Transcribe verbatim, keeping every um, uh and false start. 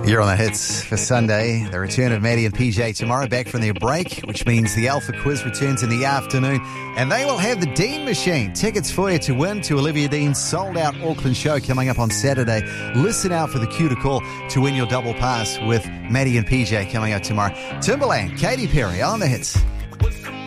You're on the hits for Sunday. The return of Maddie and P J tomorrow, back from their break, which means the Alpha Quiz returns in the afternoon. And they will have the Dean Machine. Tickets for you to win to Olivia Dean's sold-out Auckland show coming up on Saturday. Listen out for the cue to call to win your double pass with Maddie and P J coming up tomorrow. Timberland, Katy Perry on the hits.